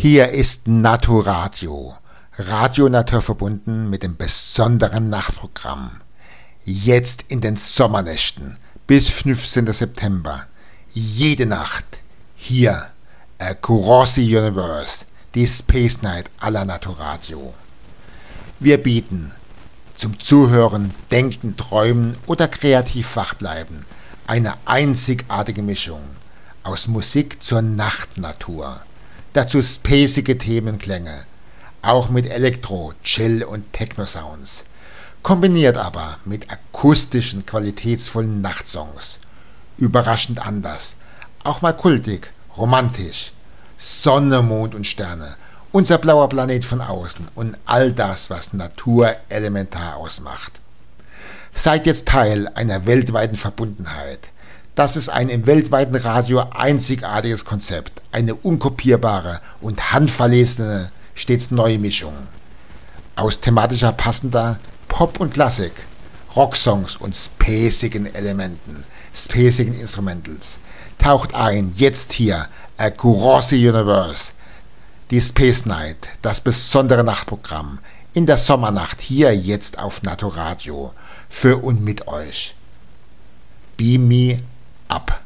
Hier ist Naturadio, Radio naturverbunden mit dem besonderen Nachtprogramm. Jetzt in den Sommernächten bis 15. September, jede Nacht, hier, Across the Universe, die Space Night aller Naturadio. Wir bieten zum Zuhören, Denken, Träumen oder kreativ wachbleiben eine einzigartige Mischung aus Musik zur Nachtnatur. Dazu spacige Themenklänge, auch mit Elektro-, Chill- und Techno-Sounds, kombiniert aber mit akustischen, qualitätsvollen Nachtsongs. Überraschend anders, auch mal kultig, romantisch. Sonne, Mond und Sterne, unser blauer Planet von außen und all das, was Natur elementar ausmacht. Seid jetzt Teil einer weltweiten Verbundenheit. Das ist ein im weltweiten Radio einzigartiges Konzept, eine unkopierbare und handverlesene, stets neue Mischung. Aus thematischer passender Pop und Klassik, Rocksongs und spacigen Elementen, spacigen Instrumentals. Taucht ein, jetzt hier, Across the Universe, die Space Night, das besondere Nachtprogramm, in der Sommernacht hier jetzt auf Naturadio, für und mit euch. Beam me up.